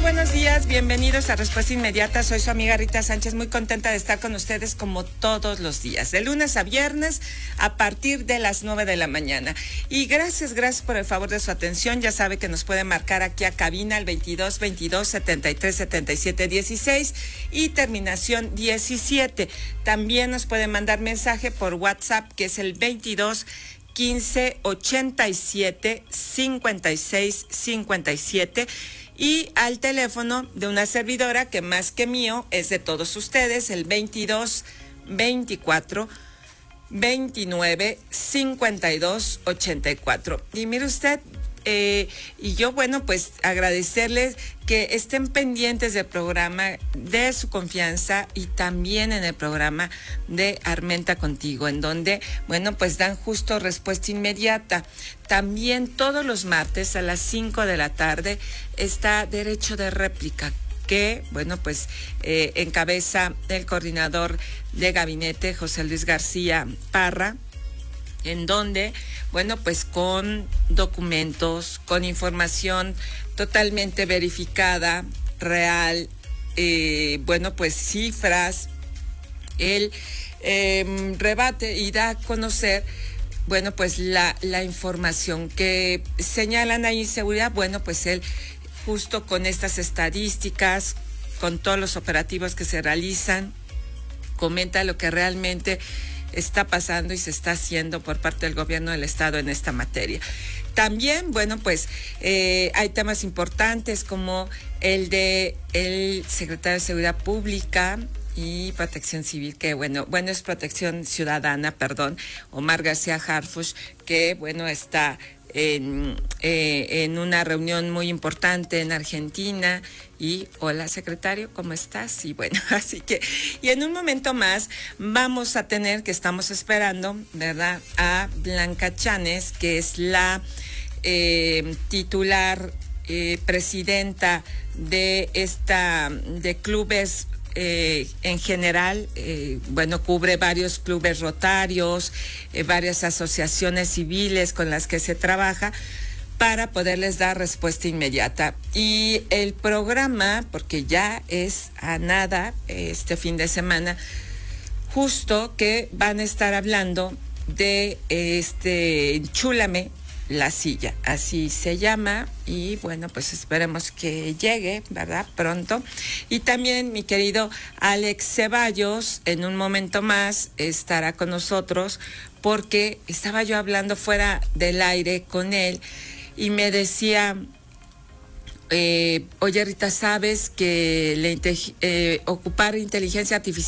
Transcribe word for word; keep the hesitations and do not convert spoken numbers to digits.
buenos días, bienvenidos a Respuesta Inmediata. Soy su amiga Rita Sánchez, muy contenta de estar con ustedes como todos los días, de lunes a viernes a partir de las nueve de la mañana. Y gracias, gracias por el favor de su atención. Ya sabe que nos puede marcar aquí a cabina al veintidós veintidós setenta y tres setenta y siete dieciséis y terminación diecisiete. También nos puede mandar mensaje por WhatsApp, que es el veintidós quince ochenta y siete cincuenta y seis cincuenta y siete, y al teléfono de una servidora que más que mío es de todos ustedes, el veintidós veinticuatro veintinueve cincuenta y dos ochenta y cuatro. Y mire usted, eh, y yo, bueno, pues agradecerles que estén pendientes del programa, de su confianza, y también en el programa de Armenta Contigo, en donde, bueno, pues dan justo respuesta inmediata. También todos los martes a las cinco de la tarde está Derecho de Réplica, que, bueno, pues eh, encabeza el coordinador de gabinete, José Luis García Parra, en donde, bueno, pues con documentos, con información totalmente verificada, real, eh, bueno, pues cifras, él eh, rebate y da a conocer, bueno, pues la, la información que señalan ahí inseguridad. Bueno, pues él, justo con estas estadísticas, con todos los operativos que se realizan, comenta lo que realmente está pasando y se está haciendo por parte del gobierno del estado en esta materia. También, bueno, pues eh, hay temas importantes como el de el secretario de Seguridad Pública y Protección Civil, que bueno, bueno es Protección Ciudadana, perdón, Omar García Harfuch, que bueno está en, eh, en una reunión muy importante en Argentina. Y hola, secretario, ¿cómo estás? Y bueno, así que, y en un momento más vamos a tener, que estamos esperando, ¿verdad?, a Blanca Chanes, que es la eh, titular, eh, presidenta de esta, de clubes eh, en general, eh, bueno, cubre varios clubes rotarios, eh, varias asociaciones civiles con las que se trabaja, para poderles dar respuesta inmediata. Y el programa, porque ya es a nada este fin de semana, justo que van a estar hablando de este Enchúlame la silla, así se llama, y bueno, pues esperemos que llegue, ¿verdad?, pronto. Y también mi querido Alex Ceballos, en un momento más, estará con nosotros, porque estaba yo hablando fuera del aire con él, y me decía, eh, oye Rita, ¿sabes que le, eh, ocupar inteligencia artificial